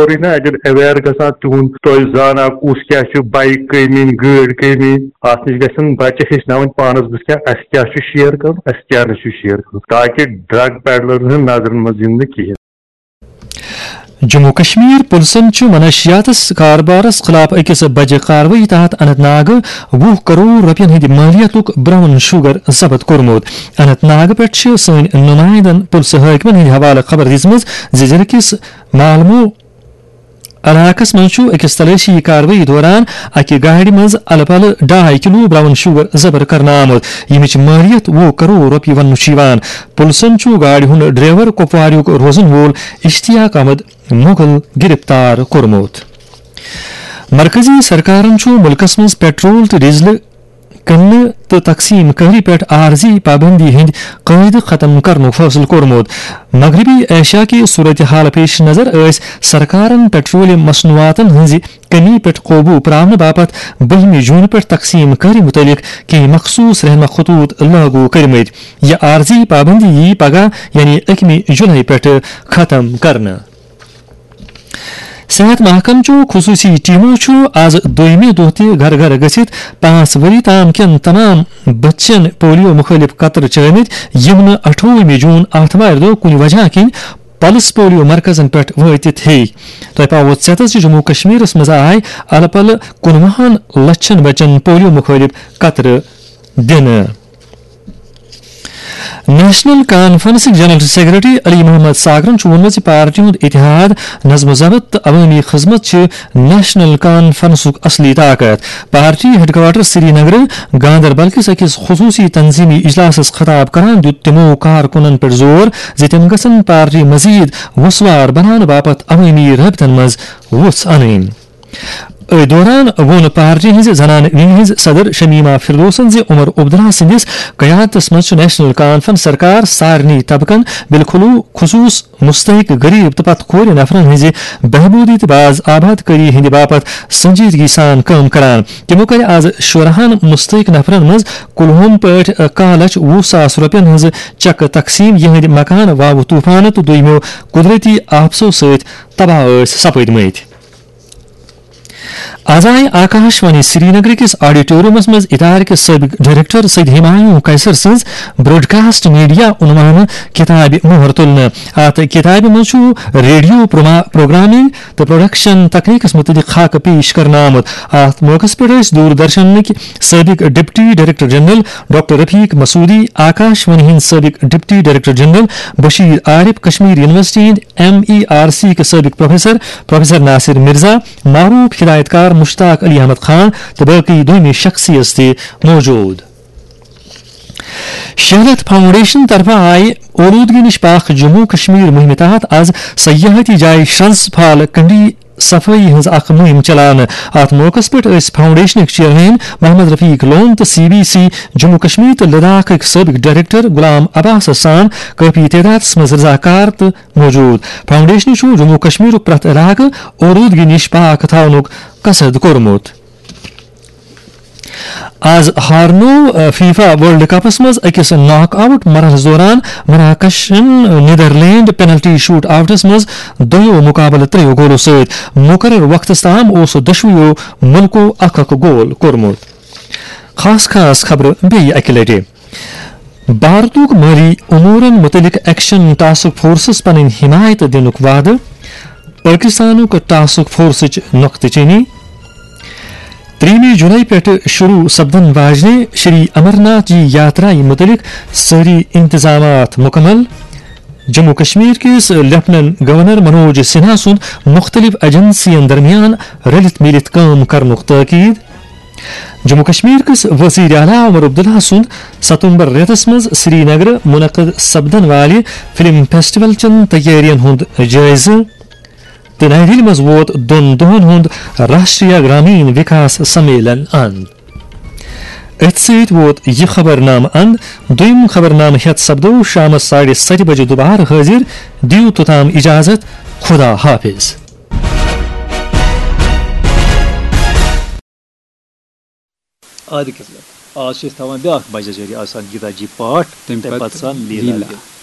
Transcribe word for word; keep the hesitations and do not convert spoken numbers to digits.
Sorry نا اگر aware گژھان تہنٛد تُہۍ زانان کُس کیاہ چھُ بایک کٔنۍ گٲڑۍ کٔنۍ اتھ نِش گژھن بچہِ ہیٚچھناوٕنۍ پانس بٕتھِ کیاہ اسہِ کیاہ چھُ شیر کرُن اسہِ کیاہ نہٕ چھُ شیر کرُن تاکہِ ڈرگ پیڈلرن ہٕنٛدۍ نظرن منٛز یِن نہٕ کِہیٖنۍ. جموں کشمیر پُلسن چھُ منشیاتس کاربارس خلاف أکِس بجہِ کاروٲیی تحت اننت ناگ وُہ کروڑ رۄپین ہٕنٛدِ مٲلیتُک براؤن شوگر ضبط کوٚرمُت. اننت ناگ پٮ۪ٹھ چھِ سٲنۍ نُمایندن پُلسہٕ حٲکمن ہٕنٛدِ حوالہٕ خبر دِژمٕژ زِ ضلعہٕ کِس مالمو علاقس منٛز چھُ أکِس تلٲشی کاروٲیی دوران اکہِ گاڑِ منٛز الہٕ پلہٕ ڈاے کلو براؤن شوگر ضبط کرنہٕ آمُت ییٚمِچ مٲلیت وُہ کروڑ رۄپیہِ وننہٕ چھُ یِوان. پُلسن چھُ گاڑِ ہُنٛد ڈرائیور کپواریُک روزن وول اشتیاق احمد مغل گرفتار کوٚرمُت. مرکزی سرکارن چھُ مُلکس منٛز پیٹرول تہٕ ڈیزل کٕننہٕ تہٕ تقسیٖم کٲری پٮ۪ٹھ عارضی پابندی ہٕنٛدۍ قٲیدٕ ختم کرنُک فٲصلہٕ کوٚرمُت. مغربی ایشیا کہِ صورتحال پیش نظر ٲسۍ سرکارن پیٹرولیم مصنوعاتن ہٕنٛزِ کمی پٮ۪ٹھ قوبوٗ پراونہٕ باپتھ بہمہِ جوٗن پٮ۪ٹھ تقسیٖم کٲری مُتعلق کینٛہہ مخصوٗص رہنما خطوٗط لاگوٗ کٔرمٕتۍ. یہِ عارضی پابندی یی پگہہ یعنی اکمہِ جُلائی پٮ۪ٹھ ختم کرنہٕ. صحت محکمچو خصوٗصی ٹیمو چھُ آز دوٚیمہِ دۄہ تہِ گھر گھر گٔژھِتھ پانٛژھ ؤری تام کٮ۪ن تمام بچن پولیو مُخٲلِف قطرٕ چلٲومٕتۍ یِم نہٕ اٹھووُہمہِ جوٗن آتھوارِ دۄہ کُنہِ وجہ کِنۍ پلس پولیو مرکزن پٮ۪ٹھ وٲتِتھ ہیٚیہِ. تۄہہِ پاوو ژٮ۪تس زِ جموں کشمیرس منٛز آیہِ الہٕ پلہٕ کُنوُہن لچھن بچن پولیو مُخٲلِف قطرٕ دِنہٕ. نیشنل کانفرنسٕکۍ جنرل سیکرٹری علی محمد ساگرن چھُ ووٚنمُت زِ پارٹی ہُنٛد اتحاد نظم و ضبط تہٕ عوٲمی خدمت چھِ نیشنل کانفرنسُک اصلی طاقت. پارٹی ہیڈ کوارٹر سری نگر گاندربل کِس أکِس خصوٗصی تنظیمی اجلاسس خطاب کران دیُت تِمو کارکُنن پٮ۪ٹھ زور زِ تِم گژھن پارٹی مزید وسوار بناونہٕ باپتھ عوٲمی رٲبطن منٛز وُژھ انٕنۍ. أتھۍ دوران ووٚن پارٹی ہٕنٛزِ زنانہٕ وِنٛگہِ ہٕنٛز صدر شمیما فردوسن زِ عمر عبداللہ سٕنٛدِس قیادتس منٛز چھُ نیشنل کانفرنس سرکار سارنٕے طبقن بالخصوٗص مستحق غریب تہٕ پتہٕ کھورِ نفرن ہٕنٛزِ بہبوٗدی تہٕ باز آباد کٲری ہٕنٛدِ باپتھ سنجیدگی سان کٲم کران. تِمو کرِ آز شُراہن مستحق نفرن منٛز کُلہوم پٲٹھۍ کاہ لچھ وُہ ساس رۄپین ہٕنٛز چکہٕ تقسیٖم یِہنٛدِ مکان واوٕ طوٗفانہٕ تہٕ دوٚیمو قدرتی آفژو سۭتۍ تباہ ٲسۍ سپٕدمٕتۍ. آز آیہِ آکاش وانی سری نگر کِس آڈیٹورمس منٛز ادارٕکۍ سٲبق ڈائریکٹر سید ہمایوں قیصر سٕنٛز براڈکاسٹ میڈیا عنوانہٕ کِتابہِ مۄہر تُلنہٕ. اتھ کِتابہِ منٛز چھُ ریڈیو پروگرامنگ تہٕ پروڈکشن تکنیکس متعلق خاکہٕ پیش کرنہٕ آمُت. اتھ موقعس پٮ۪ٹھ ٲسۍ دوردرشنٕکۍ سٲبق ڈپٹی ڈائریکٹر جنرل ڈاکٹر رفیق مسعودی، آکاش وانی ہٕنٛدۍ سٲبق ڈپٹی ڈائریکٹر جنرل بشیر عارف، کشمیر یونیورسٹی ہٕنٛدۍ ایم ای آر سی کے سٲبق پروفیسر پروفیسر ناصر مرزا، معروف ہدایت کار مشتاق علی احمد خان تہٕ باقٕے دوٚیمہِ شخصیت تہِ موجوٗد. شہرت فاؤنڈیشن طرفہٕ آیہِ اولوٗدگی نِش پاک جموں کشمیر مُہمہِ تحت آز سیاحتی جایہِ شرنس فال کنڈی صفٲیی ہٕنٛز اکھ مُہِم چلاونہٕ. اتھ موقعس پٮ۪ٹھ ٲسۍ فاؤنڈیشنٕکۍ چیئرمین محمد رفیق لون تہٕ C B C Jammu Kashmir تہٕ لداخٕکۍ سٲبق ڈائریکٹر غلام عباسس سان کٲفی تعدادس منٛز رضاکار تہٕ موجوٗد. فاؤنڈیشنہِ چھُ جموں کشمیرُک پرٛٮ۪تھ علاقہٕ اولوٗدگی نِش پاک تھاونُک قصد کوٚرمُت. آز ہارنو فیفا ورلڈ کپس منٛز أکِس ناک آؤٹ مرحلس دوران مراکشن نیدرلینڈ پینلٹی شوٹ آؤٹس منٛز دۄیو مُقابلہٕ ترٛیٚیو گولو سۭتۍ. مُقرر وقتس تام اوس دۄشوٕیو مُلکو اکھ اکھ گول کوٚرمُت. خاص خاص خبرٕ بیٚیہِ اکہِ لٹہِ. بھارتُک مٲلی اموٗرن مُتعلق ایکشن ٹاسک فورسس پنٕنۍ حمایت دِنُک وعدٕ. پٲکستانُک ٹاسک فورسٕچ نۄقطہٕ چینی. ترٛیٚیِمہِ جُلائی پٮ۪ٹھ شروٗع سپدن واجنہِ شری امرناتھ جی یاترایہِ مُتعلق سٲری انتظامات مُکمل. جموں کشمیر کِس لیفٹننٹ گورنر منوج سنہا سُنٛد مُختٔلِف ایجنسین درمیان رلِتھ مِلِتھ کٲم کرنُک تٲکیٖد. جموں کشمیر کِس وزیر اعلیٰ عمر عبداللہ سُنٛد ستمبر رٮ۪تس منٛز سری نگر منعقد سپدن والہِ فلم فیسٹول چٮ۪ن تیٲرین ہُنٛد جٲیزٕ. تہٕ نئی دہلی منٛز ووت دۄن دۄہن ہُنٛد راشٹریہ گرامین وکاس سمیلن اند. أتھۍ سۭتۍ ووت یہِ خبر نامہٕ اند. دوٚیِم خبر نامہٕ ہٮ۪تھ سپدو شامس ساڑِ سَتہِ بجے دُبارٕ حٲضِر. دِیِو توٚتام اجازت. خدا حافظ. آز چھِ أسۍ تھاوان بیٛاکھ بجہِ جٲری آسان گیٖتا جی پاٹھ تَمہِ پتہٕ آسان لیٖلا.